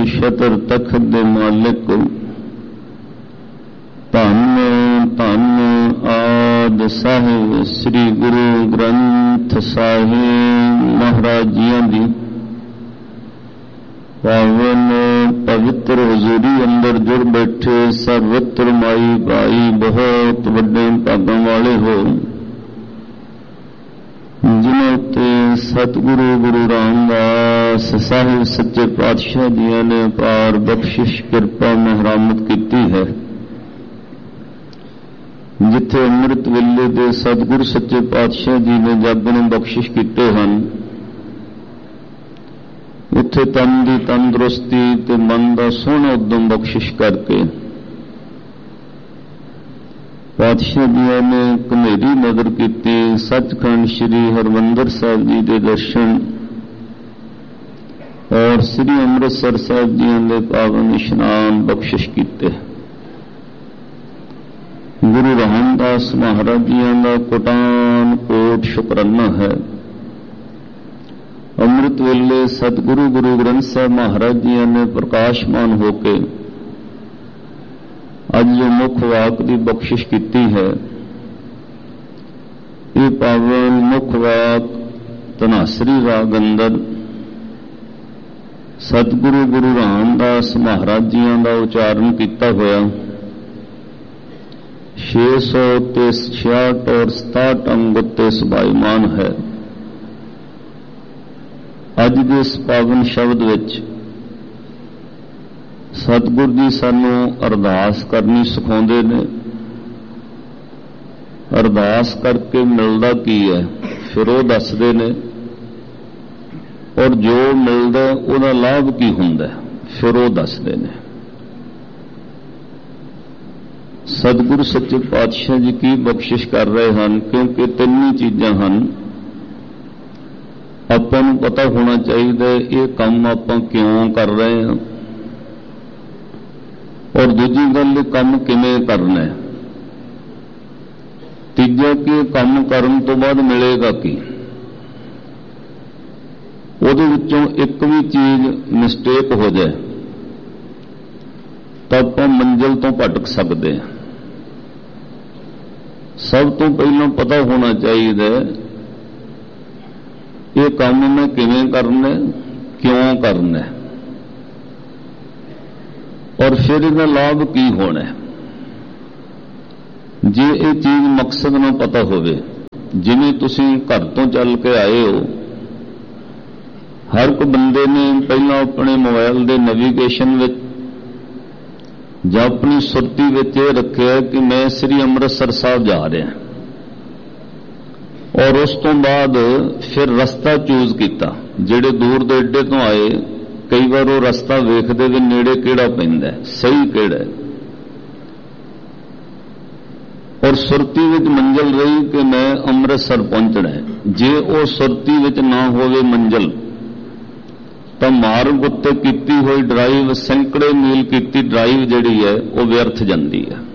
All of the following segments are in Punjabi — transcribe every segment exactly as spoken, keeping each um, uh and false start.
ਛਤਰ ਤਖਤ ਦੇ ਮਾਲਿਕ, ਧੰਨ ਧੰਨ ਆਦਿ ਸਾਹਿਬ ਸ੍ਰੀ ਗੁਰੂ ਗ੍ਰੰਥ ਸਾਹਿਬ ਮਹਾਰਾਜ ਜੀਆਂ ਦੀ ਪਾਵਨ ਪਵਿੱਤਰ ਹਜ਼ੂਰੀ ਅੰਦਰ ਜੁੜ ਬੈਠੇ ਸਰਵਤਰ ਮਾਈ ਭਾਈ ਬਹੁਤ ਵੱਡੇ ਭਾਗਾਂ ਵਾਲੇ ਹੋ, ਜਿਨ੍ਹਾਂ ਤੇ ਸਤਿਗੁਰੂ ਗੁਰੂ ਰਾਮਦਾਸ ਸਾਹਿਬ ਸੱਚੇ ਪਾਤਸ਼ਾਹ ਜੀਆਂ ਨੇ ਅਪਾਰ ਬਖਸ਼ਿਸ਼ ਕਿਰਪਾ ਮਿਹਰਮਤ ਕੀਤੀ ਹੈ। ਜਿੱਥੇ ਅੰਮ੍ਰਿਤ ਵੇਲੇ ਦੇ ਸਤਿਗੁਰੂ ਸੱਚੇ ਪਾਤਸ਼ਾਹ ਜੀ ਨੇ ਜਗ ਨੂੰ ਬਖਸ਼ਿਸ਼ ਕੀਤੇ ਹਨ, ਉੱਥੇ ਤਨ ਦੀ ਤੰਦਰੁਸਤੀ ਤੇ ਮਨ ਦਾ ਸੋਹਣਾ ਉਦਮ ਬਖਸ਼ਿਸ਼ ਕਰਕੇ ਪਾਤਸ਼ਾਹ ਜੀਆਂ ਨੇ ਘਨੇਰੀ ਨਜ਼ਰ ਕੀਤੀ। ਸੱਚਖੰਡ ਸ੍ਰੀ ਹਰਿਮੰਦਰ ਸਾਹਿਬ ਜੀ ਦੇ ਦਰਸ਼ਨ ਔਰ ਸ੍ਰੀ ਅੰਮ੍ਰਿਤਸਰ ਸਾਹਿਬ ਜੀਆਂ ਦੇ ਪਾਵਨ ਇਸ਼ਨਾਨ ਬਖਸ਼ਿਸ਼ ਕੀਤੇ। ਗੁਰੂ ਰਾਮਦਾਸ ਮਹਾਰਾਜ ਜੀਆਂ ਦਾ ਕੋਟਾਨ ਕੋਟ ਸ਼ੁਕਰਾਨਾ ਹੈ। ਅੰਮ੍ਰਿਤ ਵੇਲੇ ਸਤਿਗੁਰੂ ਗੁਰੂ ਗ੍ਰੰਥ ਸਾਹਿਬ ਮਹਾਰਾਜ ਜੀਆਂ ਨੇ ਪ੍ਰਕਾਸ਼ਮਾਨ ਹੋ ਕੇ ਅੱਜ ਜੋ ਮੁੱਖ ਵਾਕ ਦੀ ਬਖਸ਼ਿਸ਼ ਕੀਤੀ ਹੈ, ਇਹ ਪਾਵਨ ਮੁੱਖ ਵਾਕ ਧਨਾਸਰੀ ਰਾਗ ਅੰਦਰ ਸਤਿਗੁਰੂ ਗੁਰੂ ਰਾਮਦਾਸ ਮਹਾਰਾਜ ਜੀਆਂ ਦਾ ਉਚਾਰਨ ਕੀਤਾ ਹੋਇਆ ਛੇ ਸੌ ਤੇ ਛਿਆਹਠ ਔਰ ਸਤਾਹਠ ਅੰਗ ਉੱਤੇ ਸਬਾਈਮਾਨ ਹੈ। ਅੱਜ ਦੇ ਇਸ ਪਾਵਨ ਸ਼ਬਦ ਵਿੱਚ ਸਤਿਗੁਰ ਜੀ ਸਾਨੂੰ ਅਰਦਾਸ ਕਰਨੀ ਸਿਖਾਉਂਦੇ ਨੇ। ਅਰਦਾਸ ਕਰਕੇ ਮਿਲਦਾ ਕੀ ਹੈ ਫਿਰ ਉਹ ਦੱਸਦੇ ਨੇ, ਔਰ ਜੋ ਮਿਲਦਾ ਉਹਦਾ ਲਾਭ ਕੀ ਹੁੰਦਾ ਫਿਰ ਉਹ ਦੱਸਦੇ ਨੇ। ਸਤਿਗੁਰੂ ਸੱਚੇ ਪਾਤਸ਼ਾਹ ਜੀ ਕੀ ਬਖਸ਼ਿਸ਼ ਕਰ ਰਹੇ ਹਨ, ਕਿਉਂਕਿ ਤਿੰਨ ਹੀ ਚੀਜ਼ਾਂ ਹਨ। ਆਪਾਂ ਨੂੰ ਪਤਾ ਹੋਣਾ ਚਾਹੀਦਾ ਇਹ ਕੰਮ ਆਪਾਂ ਕਿਉਂ ਕਰ ਰਹੇ ਹਾਂ, ਔਰ ਦੂਜੀ ਗੱਲ ਇਹ ਕੰਮ ਕਿਵੇਂ ਕਰਨਾ ਹੈ। ਤੀਜਾ ਕਿ ਇਹ ਕੰਮ ਕਰਨ ਤੋਂ ਬਾਅਦ ਮਿਲੇਗਾ ਕੀ। ਉਹਦੇ ਵਿੱਚੋਂ ਇੱਕ ਵੀ ਚੀਜ਼ ਮਿਸਟੇਕ ਹੋ ਜਾਏ ਤਾਂ ਆਪਾਂ ਮੰਜ਼ਿਲ ਤੋਂ ਭਟਕ ਸਕਦੇ ਹਾਂ। ਸਭ ਤੋਂ ਪਹਿਲਾਂ ਪਤਾ ਹੋਣਾ ਚਾਹੀਦਾ ਇਹ ਕੰਮ ਮੈਂ ਕਿਵੇਂ ਕਰਨਾ, ਕਿਉਂ ਕਰਨਾ, ਔਰ ਫਿਰ ਇਹਦਾ ਲਾਭ ਕੀ ਹੋਣਾ। ਜੇ ਇਹ ਚੀਜ਼ ਮਕਸਦ ਨੂੰ ਪਤਾ ਹੋਵੇ, ਜਿਵੇਂ ਤੁਸੀਂ ਘਰ ਤੋਂ ਚੱਲ ਕੇ ਆਏ ਹੋ, ਹਰ ਇੱਕ ਬੰਦੇ ਨੇ ਪਹਿਲਾਂ ਆਪਣੇ ਮੋਬਾਈਲ ਦੇ ਨੈਵੀਗੇਸ਼ਨ ਵਿੱਚ ਜਾਂ ਆਪਣੀ ਸੁਰਤੀ ਵਿੱਚ ਇਹ ਰੱਖਿਆ ਕਿ ਮੈਂ ਸ੍ਰੀ ਅੰਮ੍ਰਿਤਸਰ ਸਾਹਿਬ ਜਾ ਰਿਹਾ, ਔਰ ਉਸ ਤੋਂ ਬਾਅਦ ਫਿਰ ਰਸਤਾ ਚੂਜ਼ ਕੀਤਾ। ਜਿਹੜੇ ਦੂਰ ਦੇ ਏਡੇ ਤੋਂ ਆਏ, ਕਈ ਵਾਰ ਉਹ ਰਸਤਾ ਵੇਖਦੇ ਵੀ ਨੇੜੇ ਕਿਹੜਾ ਪੈਂਦਾ, ਸਹੀ ਕਿਹੜਾ ਹੈ, ਔਰ ਸੁਰਤੀ ਵਿੱਚ ਮੰਜ਼ਿਲ ਰਹੀ ਕਿ ਮੈਂ ਅੰਮ੍ਰਿਤਸਰ ਪਹੁੰਚਣਾ ਹੈ। ਜੇ ਉਹ ਸੁਰਤੀ ਵਿੱਚ ਨਾ ਹੋਵੇ ਮੰਜ਼ਿਲ ਤਾਂ ਮਾਰਗ ਉੱਤੇ ਕੀਤੀ ਹੋਈ ਡਰਾਈਵ, ਸੈਂਕੜੇ ਮੀਲ ਕੀਤੀ ਡਰਾਈਵ ਜਿਹੜੀ ਹੈ ਉਹ ਵਿਅਰਥ ਜਾਂਦੀ ਹੈ।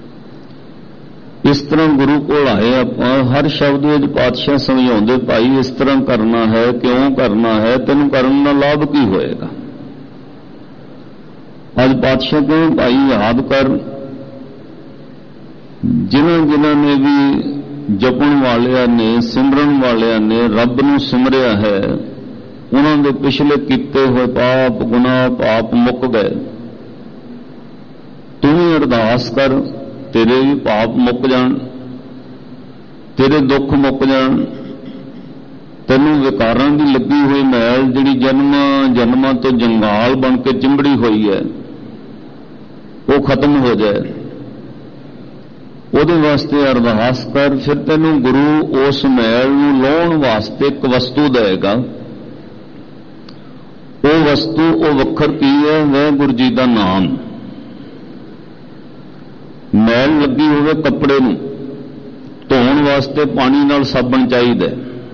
ਇਸ ਤਰ੍ਹਾਂ ਗੁਰੂ ਕੋਲ ਆਏ ਆਪਾਂ, ਹਰ ਸ਼ਬਦ ਵਿੱਚ ਪਾਤਸ਼ਾਹ ਸਮਝਾਉਂਦੇ, ਭਾਈ ਇਸ ਤਰ੍ਹਾਂ ਕਰਨਾ ਹੈ, ਕਿਉਂ ਕਰਨਾ ਹੈ, ਤੈਨੂੰ ਕਰਨ ਦਾ ਲਾਭ ਕੀ ਹੋਏਗਾ। ਅੱਜ ਪਾਤਸ਼ਾਹ ਕਹਿੰਦੇ ਭਾਈ ਯਾਦ ਕਰ, ਜਿਨ੍ਹਾਂ ਜਿਨ੍ਹਾਂ ਨੇ ਵੀ ਜਪਣ ਵਾਲਿਆਂ ਨੇ, ਸਿਮਰਨ ਵਾਲਿਆਂ ਨੇ ਰੱਬ ਨੂੰ ਸਿਮਰਿਆ ਹੈ, ਉਹਨਾਂ ਦੇ ਪਿਛਲੇ ਕੀਤੇ ਹੋਏ ਪਾਪ ਗੁਨਾਹ ਪਾਪ ਮੁੱਕ ਗਏ। ਤੂੰ ਵੀ ਅਰਦਾਸ ਕਰ, ਤੇਰੇ ਵੀ ਪਾਪ ਮੁੱਕ ਜਾਣ, ਤੇਰੇ ਦੁੱਖ ਮੁੱਕ ਜਾਣ, ਤੈਨੂੰ ਵਿਕਾਰਾਂ ਦੀ ਲੱਗੀ ਹੋਈ ਮੈਲ ਜਿਹੜੀ ਜਨਮਾਂ ਜਨਮਾਂ ਤੋਂ ਜੰਗਾਲ ਬਣ ਕੇ ਚਿੰਬੜੀ ਹੋਈ ਹੈ ਉਹ ਖਤਮ ਹੋ ਜਾਏ। ਉਹਦੇ ਵਾਸਤੇ ਅਰਦਾਸ ਕਰ, ਫਿਰ ਤੈਨੂੰ ਗੁਰੂ ਉਸ ਮੈਲ ਨੂੰ ਲਾਉਣ ਵਾਸਤੇ ਇੱਕ ਵਸਤੂ ਦੇਗਾ। ਉਹ ਵਸਤੂ ਉਹ ਵੱਖਰ ਕੀ ਹੈ, ਵਾਹਿਗੁਰੂ ਜੀ ਦਾ ਨਾਮ। ਮੈਲ ਲੱਗੀ ਹੋਵੇ ਕੱਪੜੇ ਨੂੰ ਧੋਣ ਵਾਸਤੇ ਪਾਣੀ ਨਾਲ ਸਾਬਣ ਚਾਹੀਦਾ,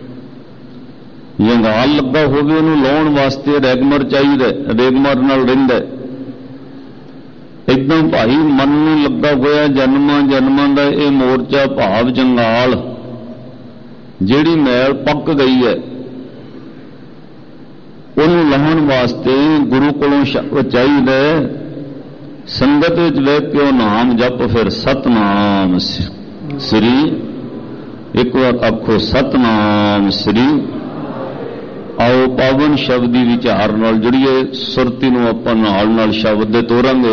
ਜੰਗਾਲ ਲੱਗਾ ਹੋਵੇ ਉਹਨੂੰ ਲਾਉਣ ਵਾਸਤੇ ਰੈਗਮਰ ਚਾਹੀਦਾ, ਰੈਗਮਰ ਨਾਲ ਰਹਿੰਦਾ। ਇਦਾਂ ਭਾਈ ਮਨ ਨੂੰ ਲੱਗਾ ਹੋਇਆ ਜਨਮਾਂ ਜਨਮਾਂ ਦਾ ਇਹ ਮੋਰਚਾ ਭਾਵ ਜੰਗਾਲ, ਜਿਹੜੀ ਮੈਲ ਪੱਕ ਗਈ ਹੈ ਉਹਨੂੰ ਲਾਹਣ वास्ते गुरु कोलों शब्द चाहिए, संगत विच बह के वो नाम जप, फिर सतनाम श्री, एक बार आखो सतनाम श्री। आओ पावन शब्द की विचार नाल जुड़िए, सुरती नूं आपां नाल नाल शब्द दे तोरांगे।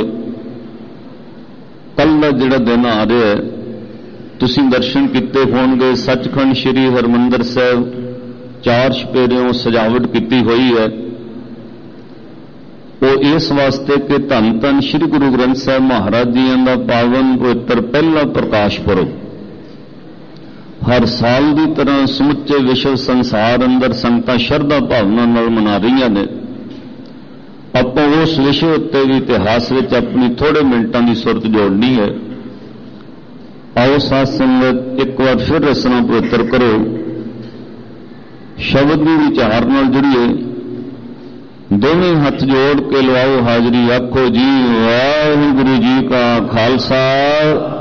कल दा जिहड़ा दिन आ रहा है, तुसीं दर्शन कीते होणगे, सचखंड श्री हरमंदर साहिब चार चपेरियों सजावट की हुई है। वो इस वास्ते कि धन धन श्री गुरु ग्रंथ साहिब महाराज जी का पावन पवित्र पहला प्रकाश पुरब हर साल की तरह समुचे विश्व संसार अंदर संगतां शरधा भावना नाल मना रही ने। आपां उस विषय उत्ते भी इतिहास विच अपनी थोड़े मिनटां की सुरत जोड़नी है। आओ साध संगत एक बार फिर रसना पवित्र करो, शब्द की विचार नाल जुड़िए, दोवें हथ जोड़ के लवाओ हाजरी, आखो जी वाहिगुरू जी का खालसा